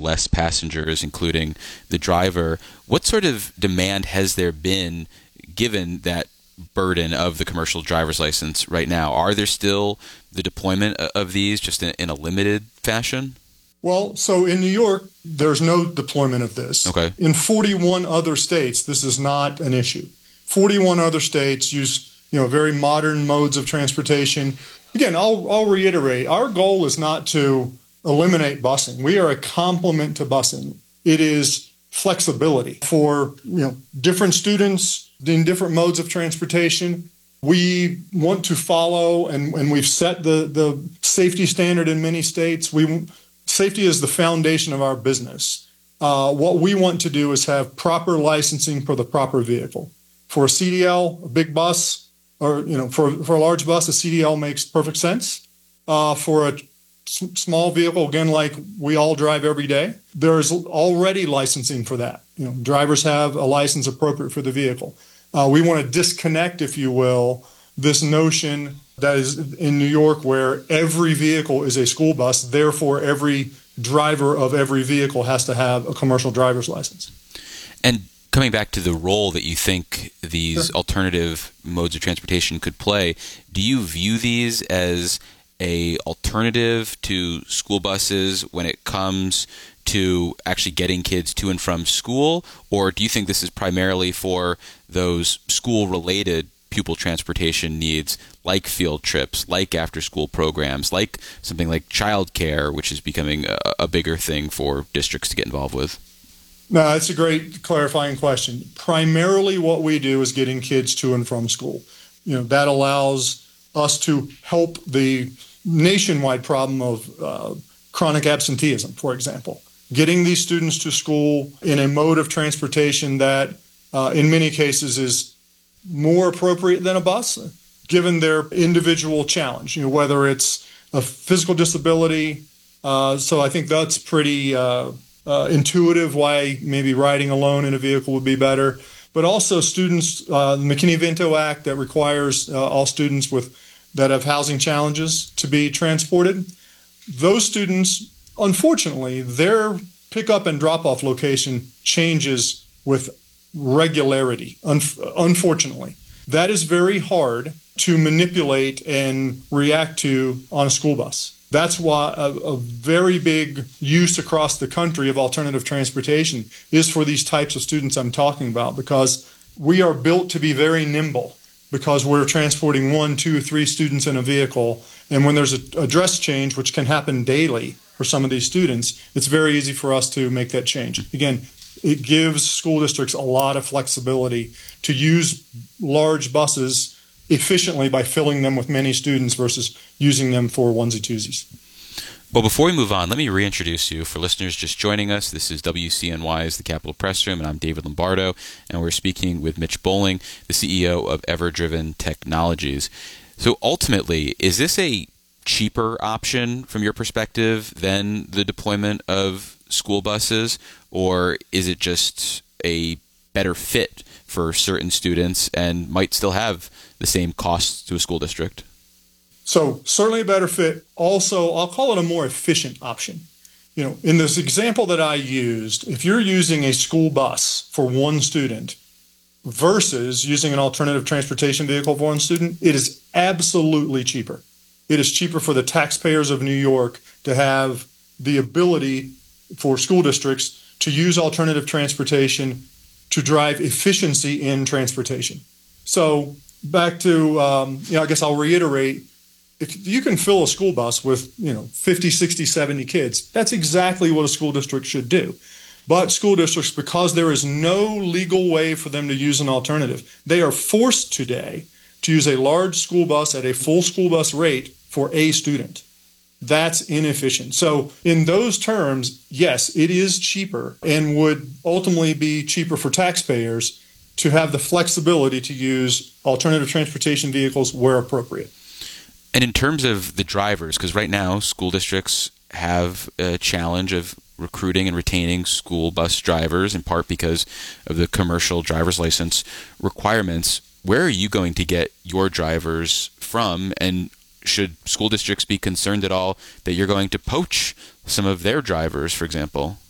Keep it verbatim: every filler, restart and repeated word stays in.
less passengers, including the driver. What sort of demand has there been given that burden of the commercial driver's license right now? Are there still the deployment of these just in, in a limited fashion? Well, so in New York, there's no deployment of this. Okay. In forty-one other states, this is not an issue. forty-one other states use, you know, very modern modes of transportation. Again, I'll, I'll reiterate, our goal is not to eliminate busing. We are a complement to busing. It is flexibility for, you know, different students in different modes of transportation. We want to follow, and, and we've set the, the safety standard in many states. We Safety is the foundation of our business. Uh, what we want to do is have proper licensing for the proper vehicle. For a C D L, a big bus, or you know, for for a large bus, a C D L makes perfect sense. Uh, for a s- small vehicle, again, like we all drive every day, there's already licensing for that. You know, drivers have a license appropriate for the vehicle. Uh, we want to disconnect, if you will, this notion that is in New York where every vehicle is a school bus, therefore every driver of every vehicle has to have a commercial driver's license. And coming back to the role that you think these Sure. alternative modes of transportation could play, do you view these as a alternative to school buses when it comes to actually getting kids to and from school? Or do you think this is primarily for those school-related pupil transportation needs, like field trips, like after-school programs, like something like childcare, which is becoming a, a bigger thing for districts to get involved with? No, that's a great clarifying question. Primarily what we do is getting kids to and from school. You know, that allows us to help the nationwide problem of uh, chronic absenteeism, for example. Getting these students to school in a mode of transportation that uh, in many cases is more appropriate than a bus, given their individual challenge, you know, whether it's a physical disability. Uh, so I think that's pretty uh, uh, intuitive why maybe riding alone in a vehicle would be better. But also students, uh, the McKinney-Vento Act that requires uh, all students with that have housing challenges to be transported. Those students, unfortunately, their pickup and drop-off location changes with regularity, un- unfortunately. That is very hard to manipulate and react to on a school bus. That's why a, a very big use across the country of alternative transportation is for these types of students I'm talking about, because we are built to be very nimble, because we're transporting one, two, three students in a vehicle. And when there's a, a dress change, which can happen daily for some of these students, it's very easy for us to make that change. Again, it gives school districts a lot of flexibility to use large buses efficiently by filling them with many students versus using them for onesie-twosies. Well, before we move on, let me reintroduce you. For listeners just joining us, this is W C N Y's The Capitol Press Room, and I'm David Lombardo, and we're speaking with Mitch Bowling, the C E O of EverDriven Technologies. So ultimately, is this a cheaper option from your perspective than the deployment of school buses, or is it just a better fit for certain students and might still have the same costs to a school district? So certainly a better fit. Also, I'll call it a more efficient option. You know, in this example that I used, if you're using a school bus for one student versus using an alternative transportation vehicle for one student, it is absolutely cheaper. It is cheaper for the taxpayers of New York to have the ability for school districts to use alternative transportation to drive efficiency in transportation. So back to, um, you know, I guess I'll reiterate, if you can fill a school bus with, you know, fifty, sixty, seventy kids, that's exactly what a school district should do. But school districts, because there is no legal way for them to use an alternative, they are forced today to use a large school bus at a full school bus rate for a student. That's inefficient. So in those terms, yes, it is cheaper and would ultimately be cheaper for taxpayers to have the flexibility to use alternative transportation vehicles where appropriate. And in terms of the drivers, because right now school districts have a challenge of recruiting and retaining school bus drivers, in part because of the commercial driver's license requirements, where are you going to get your drivers from? And should school districts be concerned at all that you're going to poach some of their drivers, for example?